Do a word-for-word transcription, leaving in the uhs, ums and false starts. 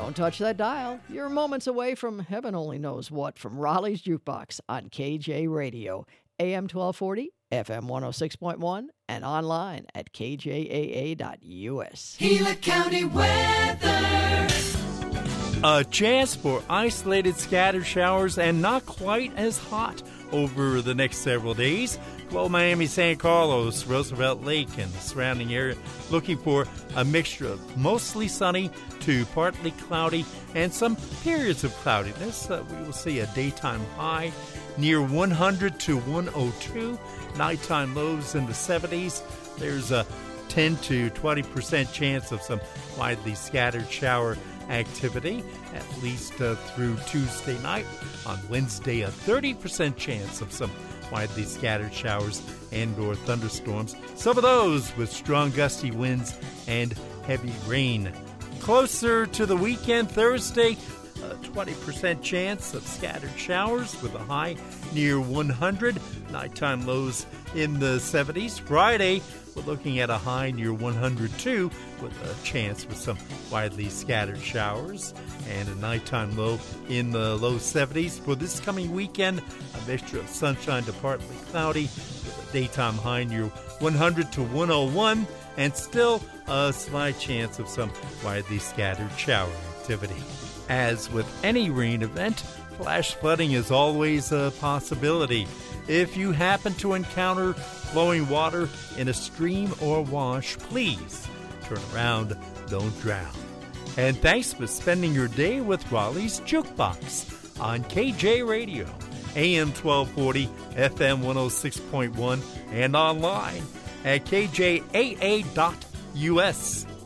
Don't touch that dial. You're moments away from heaven only knows what from Raleigh's Jukebox on K J Radio, A M twelve forty, F M one oh six point one, and online at k j a a dot u s. Gila County weather. A chance for isolated scattered showers and not quite as hot over the next several days. Well, Miami, San Carlos, Roosevelt Lake, and the surrounding area looking for a mixture of mostly sunny to partly cloudy and some periods of cloudiness. Uh, we will see a daytime high near one hundred to one oh two, nighttime lows in the seventies. There's a ten to twenty percent chance of some widely scattered shower activity, at least uh, through Tuesday night. On Wednesday, a thirty percent chance of some widely scattered showers and or thunderstorms, some of those with strong gusty winds and heavy rain. Closer to the weekend, Thursday, a twenty percent chance of scattered showers with a high near one hundred, nighttime lows in the seventies. Friday, we're looking at a high near one hundred two with a chance for some widely scattered showers and a nighttime low in the low seventies. For this coming weekend, a mixture of sunshine to partly cloudy with a daytime high near one hundred to one oh one and still a slight chance of some widely scattered shower activity. As with any rain event, flash flooding is always a possibility. If you happen to encounter flowing water in a stream or wash, please turn around, don't drown. And thanks for spending your day with Raleigh's Jukebox on K J Radio, A M twelve forty, F M one oh six point one, and online at k j a a dot u s.